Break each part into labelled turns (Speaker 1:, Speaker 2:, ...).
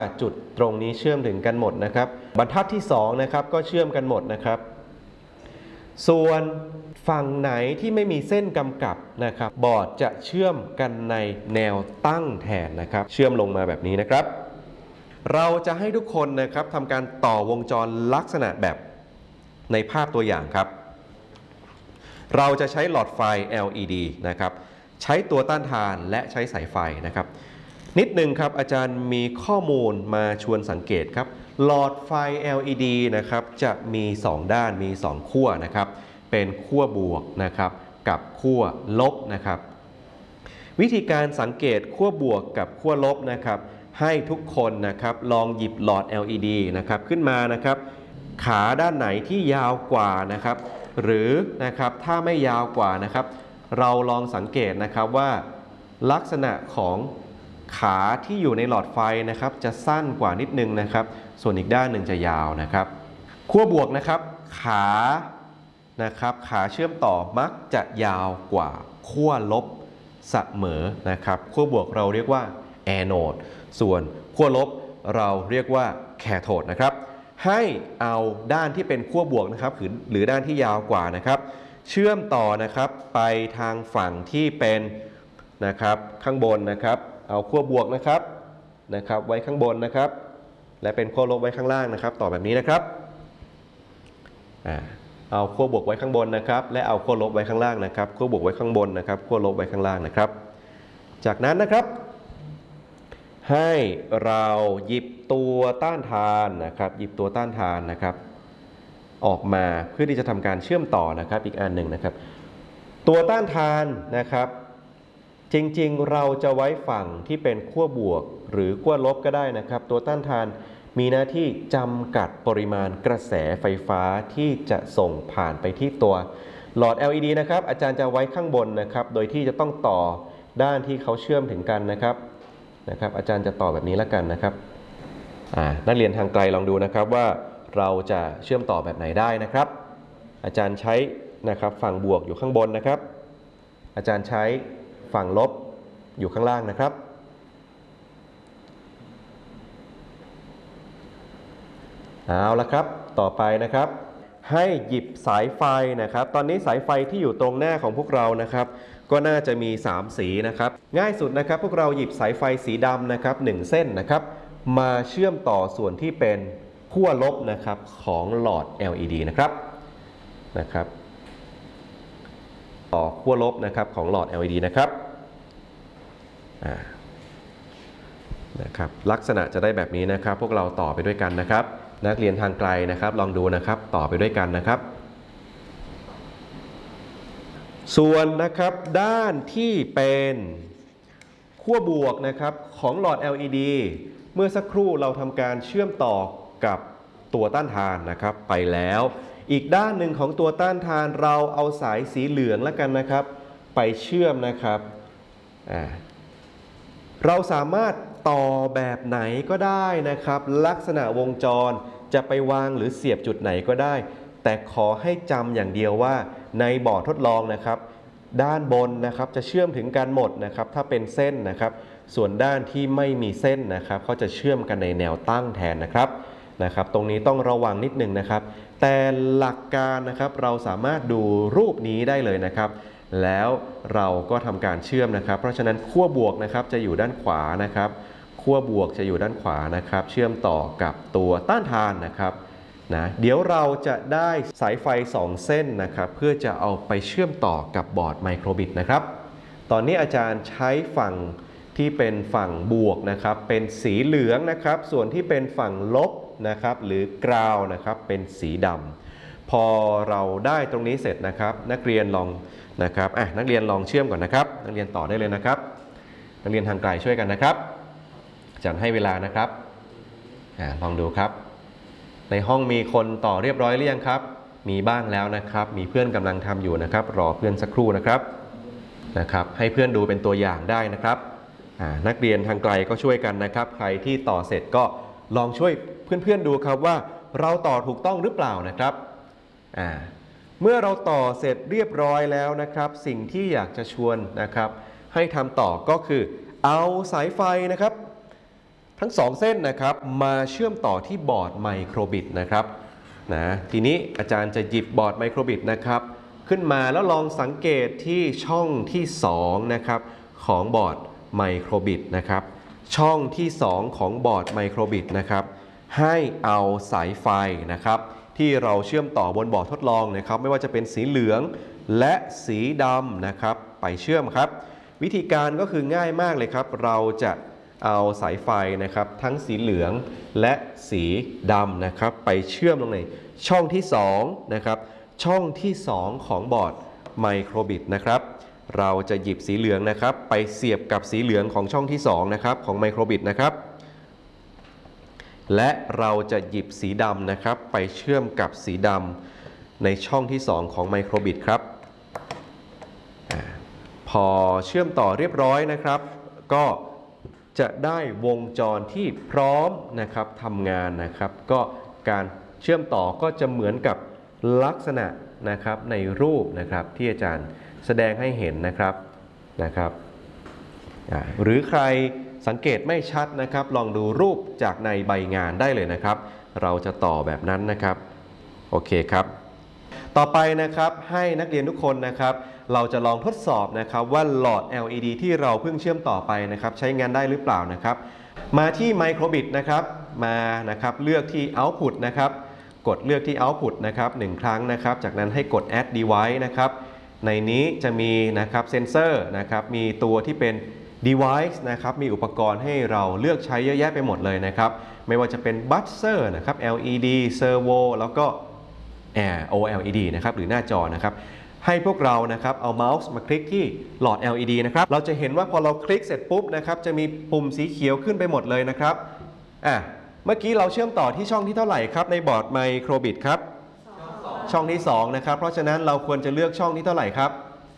Speaker 1: จุดตรงนี้เชื่อมถึงกันหมดนะครับบรรทัดที่2นะครับก็เชื่อมกันหมดนะครับส่วนฝั่งไหนที่ไม่มีเส้นกำกับนะครับบอร์ดจะเชื่อมกันในแนวตั้งแทนนะครับเชื่อมลงมาแบบนี้นะครับเราจะให้ทุกคนนะครับทำการต่อวงจรลักษณะแบบในภาพตัวอย่างครับเราจะใช้หลอดไฟ LED นะครับใช้ตัวต้านทานและใช้สายไฟนะครับนิดนึงครับอาจารย์มีข้อมูลมาชวนสังเกตครับหลอดไฟ LED นะครับจะมี2ด้านมี2ขั้วนะครับเป็นขั้วบวกนะครับกับขั้วลบนะครับวิธีการสังเกตขั้วบวกกับขั้วลบนะครับให้ทุกคนนะครับลองหยิบหลอด LED นะครับขึ้นมานะครับขาด้านไหนที่ยาวกว่านะครับหรือนะครับถ้าไม่ยาวกว่านะครับเราลองสังเกตนะครับว่าลักษณะของขาที่อยู่ในหลอดไฟนะครับจะสั้นกว่านิดนึงนะครับส่วนอีกด้านหนึ่งจะยาวนะครับขั้วบวกนะครับขาเชื่อมต่อมักจะยาวกว่าขั้วลบเสมอนะครับขั้วบวกเราเรียกว่าแอนโอดส่วนขั้วลบเราเรียกว่าแคโทดนะครับให้เอาด้านที่เป็นขั้วบวกนะครับหรือด้านที่ยาวกว่านะครับเชื่อมต่อนะครับไปทางฝั่งที่เป็นนะครับข้างบนนะครับเอาขั้วบวกนะครับไว้ข้างบนนะครับและเป็นขั้วลบไว้ข้างล่างนะครับต่อแบบนี้นะครับเอาขั้วบวกไว้ข้างบนนะครับและเอาขั้วลบไว้ข้างล่างนะครับขั้วบวกไว้ข้างบนนะครับขั้วลบไว้ข้างล่างนะครับจากนั้นนะครับให้เราหยิบตัวต้านทานนะครับหยิบตัวต้านทานนะครับออกมาเพื่อที่จะทำการเชื่อมต่อนะครับอีกอันหนึ่งนะครับตัวต้านทานนะครับจริงๆเราจะไว้ฝั่งที่เป็นขั้วบวกหรือขั้วลบก็ได้นะครับตัวต้านทานมีหน้าที่จำกัดปริมาณกระแสไฟฟ้าที่จะส่งผ่านไปที่ตัวหลอด LED นะครับอาจารย์จะไว้ข้างบนนะครับโดยที่จะต้องต่อด้านที่เขาเชื่อมถึงกันนะครับอาจารย์จะต่อแบบนี้แล้วกันนะครับนักเรียนทางไกลลองดูนะครับว่าเราจะเชื่อมต่อแบบไหนได้นะครับอาจารย์ใช้นะครับฝั่งบวกอยู่ข้างบนนะครับอาจารย์ใช้ฝั่งลบอยู่ข้างล่างนะครับเอาละครับต่อไปนะครับให้หยิบสายไฟนะครับตอนนี้สายไฟที่อยู่ตรงหน้าของพวกเรานะครับก็น่าจะมี3สีนะครับง่ายสุดนะครับพวกเราหยิบสายไฟสีดำนะครับ1เส้นนะครับมาเชื่อมต่อส่วนที่เป็นขั้วลบนะครับของหลอด LED นะครับต่อขั้วลบนะครับของหลอด LED นะครับลักษณะจะได้แบบนี้นะครับพวกเราต่อไปด้วยกันนะครับนักเรียนทางไกลนะครับลองดูนะครับต่อไปด้วยกันนะครับส่วนนะครับด้านที่เป็นขั้วบวกนะครับของหลอด LED เมื่อสักครู่เราทำการเชื่อมต่อกับตัวต้านทานนะครับไปแล้วอีกด้านหนึ่งของตัวต้านทานเราเอาสายสีเหลืองแล้วกันนะครับไปเชื่อมนะครับเราสามารถต่อแบบไหนก็ได้นะครับลักษณะวงจรจะไปวางหรือเสียบจุดไหนก็ได้แต่ขอให้จำอย่างเดียวว่าในบอร์ดทดลองนะครับด้านบนนะครับจะเชื่อมถึงกันหมดนะครับถ้าเป็นเส้นนะครับส่วนด้านที่ไม่มีเส้นนะครับเขาจะเชื่อมกันในแนวตั้งแทนนะครับตรงนี้ต้องระวังนิดนึงนะครับแต่หลักการนะครับเราสามารถดูรูปนี้ได้เลยนะครับแล้วเราก็ทำการเชื่อมนะครับเพราะฉะนั้นขั้วบวกนะครับจะอยู่ด้านขวานะครับขั้วบวกจะอยู่ด้านขวานะครับเชื่อมต่อกับตัวต้านทานนะครับเดี๋ยวเราจะได้สายไฟ2เส้นนะครับเพื่อจะเอาไปเชื่อมต่อกับบอร์ดไมโครบิตนะครับตอนนี้อาจารย์ใช้ฝั่งที่เป็นฝั่งบวกนะครับเป็นสีเหลืองนะครับส่วนที่เป็นฝั่งลบนะครับหรือกราวนะครับเป็นสีดำพอเราได้ตรงนี้เสร็จนะครับนักเรียนลองนะครับนักเรียนลองเชื่อมก่อนนะครับนักเรียนต่อได้เลยนะครับนักเรียนทางไกลช่วยกันนะครับอาจารย์ให้เวลานะครับลองดูครับในห้องมีคนต่อเรียบร้อยหรือยังครับมีบ้างแล้วนะครับมีเพื่อนกำลังทำอยู่นะครับรอเพื่อนสักครู่นะครับให้เพื่อนดูเป็นตัวอย่างได้นะครับนักเรียนทางไกลก็ช่วยกันนะครับใครที่ต่อเสร็จก็ลองช่วยเพื่อนๆดูครับว่าเราต่อถูกต้องหรือเปล่านะครับเมื่อเราต่อเสร็จเรียบร้อยแล้วนะครับสิ่งที่อยากจะชวนนะครับให้ทำต่อก็คือเอาสายไฟนะครับทั้ง2เส้นนะครับมาเชื่อมต่อที่บอร์ดไมโครบิตนะครับทีนี้อาจารย์จะหยิบบอร์ดไมโครบิตนะครับขึ้นมาแล้วลองสังเกตที่ช่องที่2นะครับของบอร์ดไมโครบิตนะครับช่องที่2ของบอร์ดไมโครบิตนะครับให้เอาสายไฟนะครับที่เราเชื่อมต่อบนบอร์ดทดลองนะครับไม่ว่าจะเป็นสีเหลืองและสีดำนะครับไปเชื่อมครับวิธีการก็คือง่ายมากเลยครับเราจะเอาสายไฟนะครับทั้งสีเหลืองและสีดำนะครับไปเชื่อมลงในช่องที่2นะครับช่องที่2ของบอร์ดไมโครบิตนะครับเราจะหยิบสีเหลืองนะครับไปเสียบกับสีเหลืองของช่องที่2นะครับของไมโครบิตนะครับและเราจะหยิบสีดำนะครับไปเชื่อมกับสีดำในช่องที่2ของไมโครบิตครับพอเชื่อมต่อเรียบร้อยนะครับก็จะได้วงจรที่พร้อมนะครับทำงานนะครับก็การเชื่อมต่อก็จะเหมือนกับลักษณะนะครับในรูปนะครับที่อาจารย์แสดงให้เห็นนะครับหรือใครสังเกตไม่ชัดนะครับลองดูรูปจากในใบงานได้เลยนะครับเราจะต่อแบบนั้นนะครับโอเคครับต่อไปนะครับให้นักเรียนทุกคนนะครับเราจะลองทดสอบนะครับว่าหลอด LED ที่เราเพิ่งเชื่อมต่อไปนะครับใช้งานได้หรือเปล่านะครับมาที่ไมโครบิตนะครับมานะครับเลือกที่ Output นะครับกดเลือกที่ Output นะครับ1ครั้งนะครับจากนั้นให้กด Add Device นะครับในนี้จะมีนะครับเซนเซอร์นะครับมีตัวที่เป็น Device นะครับมีอุปกรณ์ให้เราเลือกใช้เยอะแยะไปหมดเลยนะครับไม่ว่าจะเป็น Buzzer นะครับ LED Servo แล้วก็ OLED นะครับหรือหน้าจอนะครับให้พวกเรานะครับเอาเมาส์มาคลิกที่หลอด LED นะครับเราจะเห็นว่าพอเราคลิกเสร็จปุ๊บนะครับจะมีปุ่มสีเขียวขึ้นไปหมดเลยนะครับเมื่อกี้เราเชื่อมต่อที่ช่องที่เท่าไหร่ครับในบอร์ดไมโครบิตครับช่องที่2นะครับเพราะฉะนั้นเราควรจะเลือกช่องที่เท่าไหร่ครับ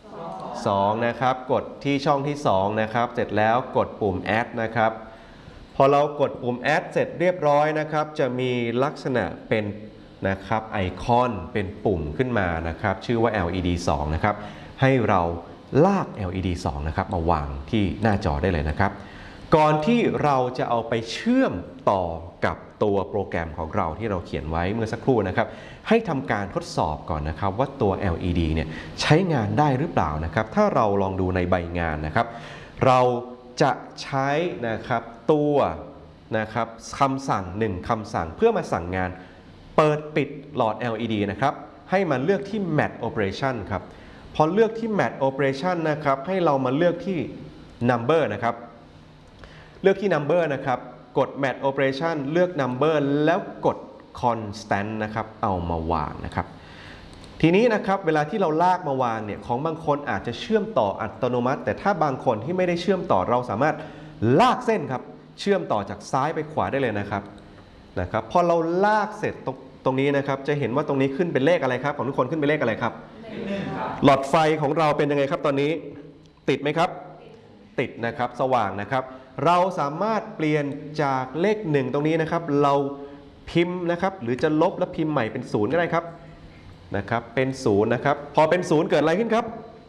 Speaker 1: 2นะครับกดที่ช่องที่2นะครับเสร็จแล้วกดปุ่ม Add นะครับพอเรากดปุ่ม Add เสร็จเรียบร้อยนะครับจะมีลักษณะเป็นนะครับไอคอนเป็นปุ่มขึ้นมานะครับชื่อว่า LED 2นะครับให้เราลาก LED 2นะครับมาวางที่หน้าจอได้เลยนะครับก่อนที่เราจะเอาไปเชื่อมต่อกับตัวโปรแกรมของเราที่เราเขียนไว้เมื่อสักครู่นะครับให้ทำการทดสอบก่อนนะครับว่าตัว LED เนี่ยใช้งานได้หรือเปล่านะครับถ้าเราลองดูในใบงานนะครับเราจะใช้นะครับตัวนะครับคำสั่ง1คำสั่งเพื่อมาสั่งงานเปิดปิดหลอด LED นะครับให้มาเลือกที่ Match Operation ครับพอเลือกที่ Match Operation นะครับให้เรามาเลือกที่ Number นะครับเลือกที่ Number นะครับกด Match Operation เลือก Number แล้วกด Constant นะครับเอามาวางนะครับทีนี้นะครับเวลาที่เราลากมาวางเนี่ยของบางคนอาจจะเชื่อมต่ออัตโนมัติแต่ถ้าบางคนที่ไม่ได้เชื่อมต่อเราสามารถลากเส้นครับเชื่อมต่อจากซ้ายไปขวาได้เลยนะครับพอเราลากเสร็จตรงนี้นะครับจะเห็นว่าตรงนี้ขึ้นเป็นเลขอะไรครับของทุกคนขึ้นเป็นเลขอะไรครับหลอดไฟของเราเป็นยังไงครับตอนนี้ติดไหมครับติดนะครับสว่างนะครับเราสามารถเปลี่ยนจากเลข1ตรงนี้นะครับเราพิมพ์นะครับหรือจะลบแล้วพิมพ์ใหม่เป็น0ก็ได้ครับเป็น0นะครับพอเป็น0เกิดอะไรขึ้นครับ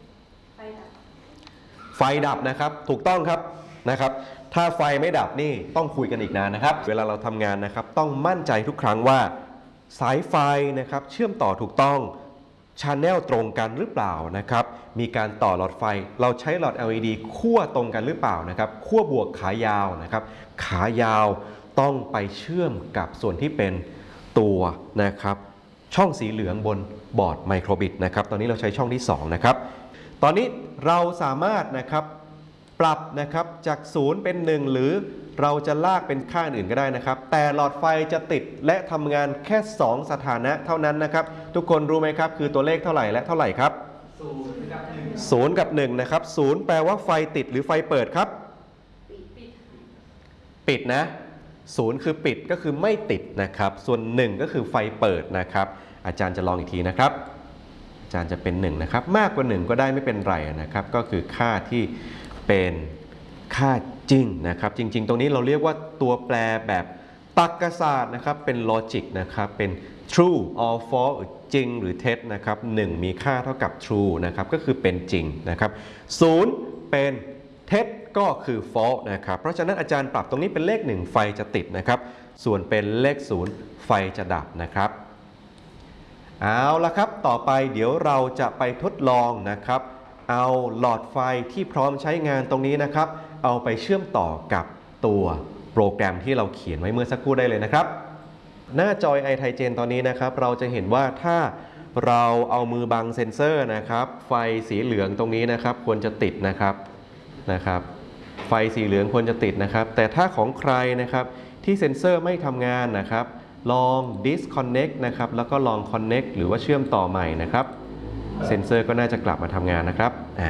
Speaker 1: ไฟดับนะครับถูกต้องครับถ้าไฟไม่ดับนี่ต้องคุยกันอีกนานนะครับเวลาเราทำงานนะครับต้องมั่นใจทุกครั้งว่าสายไฟนะครับเชื่อมต่อถูกต้องchannel ตรงกันหรือเปล่านะครับมีการต่อหลอดไฟเราใช้หลอด LED ขั้วตรงกันหรือเปล่านะครับขั้วบวกขายาวนะครับขายาวต้องไปเชื่อมกับส่วนที่เป็นตัวนะครับช่องสีเหลืองบนบอร์ดไมโครบิตนะครับตอนนี้เราใช้ช่องที่2นะครับตอนนี้เราสามารถนะครับปรับนะครับจาก0เป็น1หรือเราจะลากเป็นค่าอื่นก็ได้นะครับแต่หลอดไฟจะติดและทำงานแค่2สถานะเท่านั้นนะครับทุกคนรู้ไหมครับคือตัวเลขเท่าไหร่และเท่าไหร่ครับ0กับ1นะครับ0แปลว่าไฟติดหรือไฟเปิดครับปิดนะ0คือปิดก็คือไม่ติดนะครับส่วน1ก็คือไฟเปิดนะครับอาจารย์จะลองอีกทีนะครับอาจารย์จะเป็น1นะครับมากกว่า1ก็ได้ไม่เป็นไรนะครับก็คือค่าที่เป็นค่าจริงนะครับจริงๆตรงนี้เราเรียกว่าตัวแปรแบบตรรกศาสตร์นะครับเป็นลอจิกนะครับเป็น true or false จริงหรือเท็จนะครับ1มีค่าเท่ากับ true นะครับก็คือเป็นจริงนะครับ0เป็นเท็จก็คือ false นะครับเพราะฉะนั้นอาจารย์ปรับตรงนี้เป็นเลข1ไฟจะติดนะครับส่วนเป็นเลข0ไฟจะดับนะครับเอาละครับต่อไปเดี๋ยวเราจะไปทดลองนะครับเอาหลอดไฟที่พร้อมใช้งานตรงนี้นะครับเอาไปเชื่อมต่อกับตัวโปรแกรมที่เราเขียนไว้เมื่อสักครู่ได้เลยนะครับหน้าจอย iTigen ตอนนี้นะครับเราจะเห็นว่าถ้าเราเอามือบังเซ็นเซอร์นะครับไฟสีเหลืองตรงนี้นะครับควรจะติดนะครับไฟสีเหลืองควรจะติดนะครับแต่ถ้าของใครนะครับที่เซ็นเซอร์ไม่ทำงานนะครับลอง disconnect นะครับแล้วก็ลอง connect หรือว่าเชื่อมต่อใหม่นะครับเซ็นเซอร์ก็น่าจะกลับมาทำงานนะครับ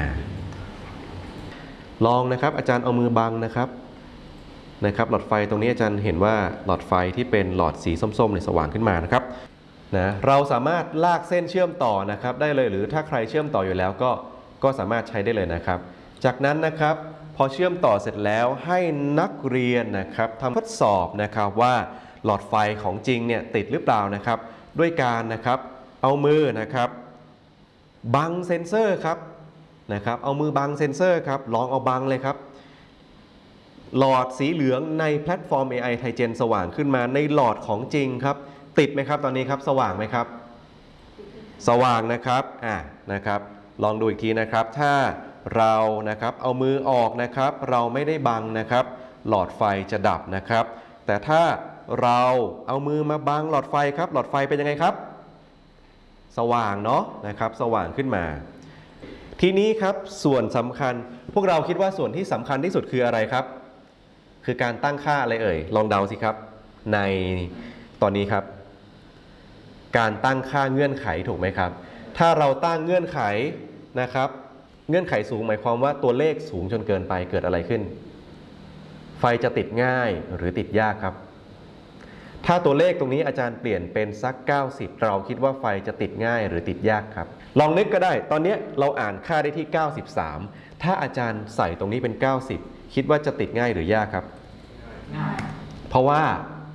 Speaker 1: ลองนะครับอาจารย์เอามือบังนะครับหลอดไฟตรงนี้อาจารย์เห็นว่าหลอดไฟที่เป็นหลอดสีส้มๆเนี่ยสว่างขึ้นมานะครับเราสามารถลากเส้นเชื่อมต่อนะครับได้เลยหรือถ้าใครเชื่อมต่ออยู่แล้วก็สามารถใช้ได้เลยนะครับจากนั้นนะครับพอเชื่อมต่อเสร็จแล้วให้นักเรียนนะครับทำทดสอบนะครับว่าหลอดไฟของจริงเนี่ยติดหรือเปล่านะครับด้วยการนะครับเอามือนะครับบังเซ็นเซอร์ครับเอามือบังเซ็นเซอร์ครับลองเอาบังเลยครับหลอดสีเหลืองในแพลตฟอร์ม iTigen สว่างขึ้นมาในหลอดของจริงครับติดไหมครับตอนนี้ครับสว่างไหมครับสว่างนะครับลองดูอีกทีนะครับถ้าเรานะครับเอามือออกนะครับเราไม่ได้บังนะครับหลอดไฟจะดับนะครับแต่ถ้าเราเอามือมาบังหลอดไฟครับหลอดไฟเป็นยังไงครับสว่างเนาะนะครับสว่างขึ้นมาทีนี้ครับส่วนสำคัญพวกเราคิดว่าส่วนที่สำคัญที่สุดคืออะไรครับคือการตั้งค่าอะไรเอ่ยลองเดาสิครับในตอนนี้ครับการตั้งค่าเงื่อนไขถูกไหมครับถ้าเราตั้งเงื่อนไขนะครับเงื่อนไขสูงหมายความว่าตัวเลขสูงจนเกินไปเกิดอะไรขึ้นไฟจะติดง่ายหรือติดยากครับถ้าตัวเลขตรงนี้อาจารย์เปลี่ยนเป็นสัก90เราคิดว่าไฟจะติดง่ายหรือติดยากครับลองนึกก็ได้ตอนนี้เราอ่านค่าได้ที่93ถ้าอาจารย์ใส่ตรงนี้เป็น90คิดว่าจะติดง่ายหรือยากครับง่ายเพราะว่า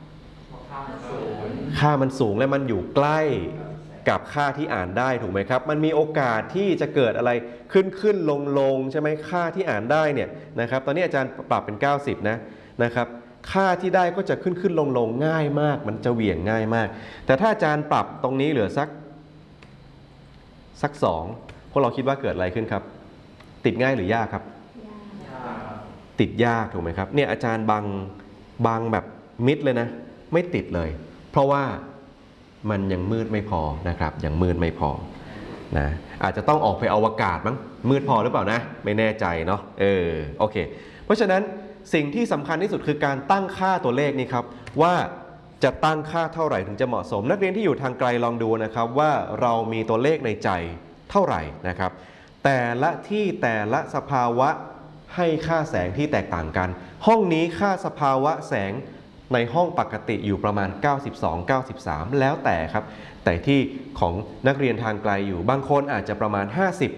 Speaker 1: ค่ามันสูงและมันอยู่ใกล้กับค่าที่อ่านได้ถูกไหมครับมันมีโอกาสที่จะเกิดอะไรขึ้นลงใช่ไหมค่าที่อ่านได้เนี่ยนะครับตอนนี้อาจารย์ปรับเป็น90นะครับค่าที่ได้ก็จะขึ้นลงง่ายมากมันจะเหวี่ยงง่ายมากแต่ถ้าอาจารย์ปรับตรงนี้เหลือสัก2พวกเราคิดว่าเกิดอะไรขึ้นครับติดง่ายหรือยากครับติดยากถูกไหมครับเนี่ยอาจารย์บังแบบมิดเลยนะไม่ติดเลยเพราะว่ามันยังมืดไม่พอนะครับยังมืดไม่พอนะอาจจะต้องออกไปอวกาศมั้งมืดพอหรือเปล่านะไม่แน่ใจเนาะโอเคเพราะฉะนั้นสิ่งที่สำคัญที่สุดคือการตั้งค่าตัวเลขนี้ครับว่าจะตั้งค่าเท่าไหร่ถึงจะเหมาะสมนักเรียนที่อยู่ทางไกลลองดูนะครับว่าเรามีตัวเลขในใจเท่าไหร่นะครับแต่ละที่แต่ละสภาวะให้ค่าแสงที่แตกต่างกันห้องนี้ค่าสภาวะแสงในห้องปกติอยู่ประมาณ92-93แล้วแต่ครับแต่ที่ของนักเรียนทางไกลอยู่บางคนอาจจะประมาณ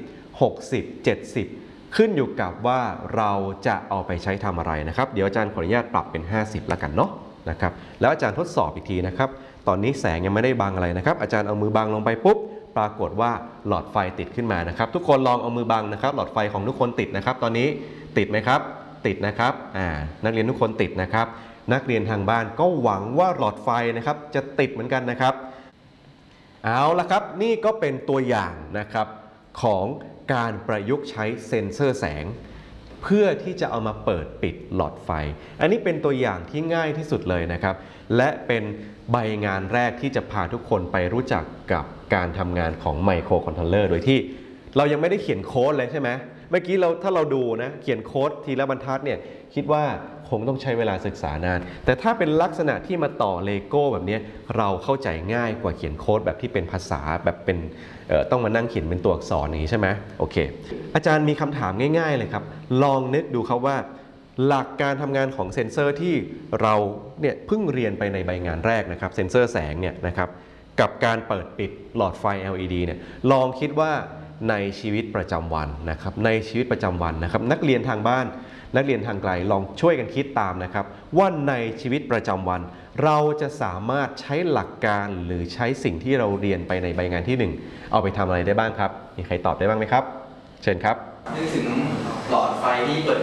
Speaker 1: 50-60-70ขึ้นอยู่กับว่าเราจะเอาไปใช้ทำอะไรนะครับเดี๋ยวอาจารย์ขออนุญาตปรับเป็น50แล้วกันเนาะนะครับแล้วอาจารย์ทดสอบอีกทีนะครับตอนนี้แสงยังไม่ได้บังอะไรนะครับอาจารย์เอามือบังลงไปปุ๊บปรากฏว่าหลอดไฟติดขึ้นมานะครับทุกคนลองเอามือบังนะครับหลอดไฟของทุกคนติดนะครับตอนนี้ติดไหมครับติดนะครับนักเรียนทุกคนติดนะครับนักเรียนทางบ้านก็หวังว่าหลอดไฟนะครับจะติดเหมือนกันนะครับเอาละครับนี่ก็เป็นตัวอย่างนะครับของการประยุกต์ใช้เซ็นเซอร์แสงเพื่อที่จะเอามาเปิดปิดหลอดไฟอันนี้เป็นตัวอย่างที่ง่ายที่สุดเลยนะครับและเป็นใบงานแรกที่จะพาทุกคนไปรู้จักกับการทำงานของไมโครคอนโทรลเลอร์โดยที่เรายังไม่ได้เขียนโค้ดเลยใช่ไหมเมื่อกี้ถ้าเราดูนะเขียนโค้ดทีละบรรทัดเนี่ยคิดว่าคงต้องใช้เวลาศึกษานานแต่ถ้าเป็นลักษณะที่มาต่อเลโก้แบบนี้เราเข้าใจง่ายกว่าเขียนโค้ดแบบที่เป็นภาษาแบบเป็นต้องมานั่งเขียนเป็นตัวอักษรอย่างนี้ใช่ไหมโอเคอาจารย์มีคำถามง่ายๆเลยครับลองนึกดูครับว่าหลักการทำงานของเซ็นเซอร์ที่เราเนี่ยเพิ่งเรียนไปในใบงานแรกนะครับเซ็นเซอร์แสงเนี่ยนะครับกับการเปิดปิดหลอดไฟ LED เนี่ยลองคิดว่าในชีวิตประจำวันนะครับในชีวิตประจำวันนะครับนักเรียนทางบ้านนักเรียนทางไกลลองช่วยกันคิดตามนะครับว่าในชีวิตประจำวันเราจะสามารถใช้หลักการหรือใช้สิ่งที่เราเรียนไปในใบงานที่1เอาไปทำอะไรได้บ้างครับมีใครตอบได้บ้างไหมครับเชิญครับ
Speaker 2: นึกถึงหลอดไฟที่เปิดปิดอัตโนมั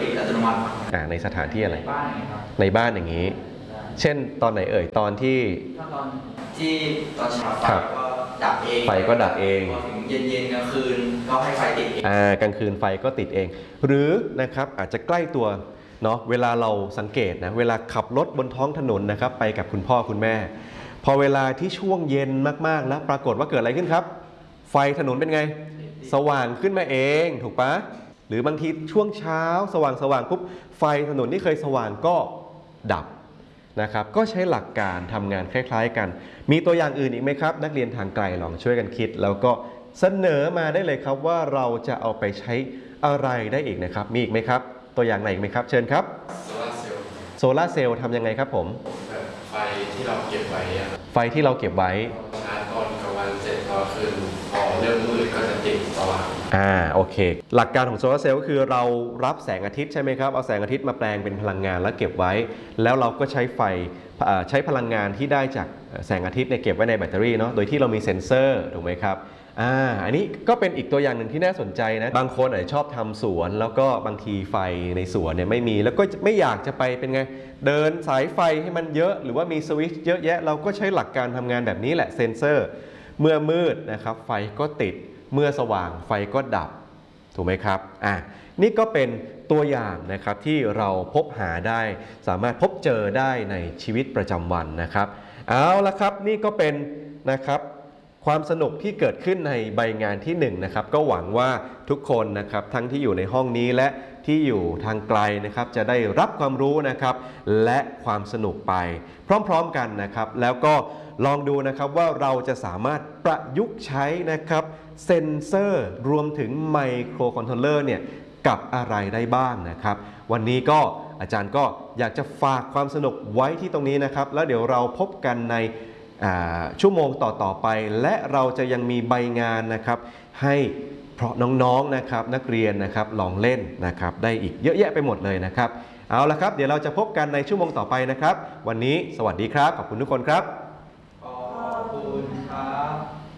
Speaker 2: อน
Speaker 1: ในสถานที่อะไร
Speaker 2: บ้านอย่างเงี้ยครับ
Speaker 1: ในบ้านอย่างนี้ เช่นตอนไหนเอ่ยตอนที่
Speaker 2: ถ้าตอนที่ตอนเช้าไฟ
Speaker 1: ครับ
Speaker 2: ก็ดับเอง
Speaker 1: ไฟก็ดับเอง
Speaker 2: พอถึงเย็นๆกลางคืนก็ให้ไฟติดเอง
Speaker 1: กลางคืนไฟก็ติดเอง หรือนะครับอาจจะใกล้ตัวเนาะเวลาเราสังเกตนะเวลาขับรถบนท้องถนนนะครับไปกับคุณพ่อคุณแม่ พอเวลาที่ช่วงเย็นมากๆแล้วปรากฏว่าเกิดอะไรขึ้นครับ ไฟถนนเป็นไงสว่างขึ้นมาเองถูกปะหรือบางทีช่วงเช้าสว่างปุ๊บไฟถนนที่เคยสว่างก็ดับนะครับก็ใช้หลักการทำงานคล้ายๆกันมีตัวอย่างอื่นอีกไหมครับนักเรียนทางไกลลองช่วยกันคิดแล้วก็เสนอมาได้เลยครับว่าเราจะเอาไปใช้อะไรได้อีกนะครับมีอีกไหมครับตัวอย่างไหนอีกไหมครับเชิญครับโซลาร์เซลล์ทำยังไงครับผม
Speaker 3: แบบไฟที่เราเก็บไว้
Speaker 1: ไฟที่เราเก็บไว้
Speaker 3: ชาร์จตอนกลางวันเสร็จพอคืนพอเริ่มมืดก็จะติดสว่าง
Speaker 1: โอเคหลักการของโซลาร์เซลล์ก็คือเรารับแสงอาทิตย์ใช่ไหมครับเอาแสงอาทิตย์มาแปลงเป็นพลังงานแล้วเก็บไว้แล้วเราก็ใช้ไฟใช้พลังงานที่ได้จากแสงอาทิตย์เก็บไว้ในแบตเตอรี่เนาะโดยที่เรามีเซ็นเซอร์ถูกไหมครับอันนี้ก็เป็นอีกตัวอย่างหนึ่งที่น่าสนใจนะบางคนอาจจะชอบทำสวนแล้วก็บางทีไฟในสวนเนี่ยไม่มีแล้วก็ไม่อยากจะไปเป็นไงเดินสายไฟให้มันเยอะหรือว่ามีสวิตช์เยอะแยะเราก็ใช้หลักการทำงานแบบนี้แหละเซ็นเซอร์เมื่อมืดนะครับไฟก็ติดเมื่อสว่างไฟก็ดับถูกไหมครับนี่ก็เป็นตัวอย่างนะครับที่เราพบหาได้สามารถพบเจอได้ในชีวิตประจำวันนะครับเอาละครับนี่ก็เป็นนะครับความสนุกที่เกิดขึ้นในใบงานที่1นะครับก็หวังว่าทุกคนนะครับทั้งที่อยู่ในห้องนี้และที่อยู่ทางไกลนะครับจะได้รับความรู้นะครับและความสนุกไปพร้อมๆกันนะครับแล้วก็ลองดูนะครับว่าเราจะสามารถประยุกต์ใช้นะครับเซ็นเซอร์รวมถึงไมโครคอนโทรลเลอร์เนี่ยกับอะไรได้บ้างนะครับวันนี้ก็อาจารย์ก็อยากจะฝากความสนุกไว้ที่ตรงนี้นะครับแล้วเดี๋ยวเราพบกันในชั่วโมงต่อไปและเราจะยังมีใบงานนะครับให้เพราะน้องๆนะครับนักเรียนนะครับลองเล่นนะครับได้อีกเยอะแยะไปหมดเลยนะครับเอาละครับเดี๋ยวเราจะพบกันในชั่วโมงต่อไปนะครับวันนี้สวัสดีครับขอบคุณทุกคนครับ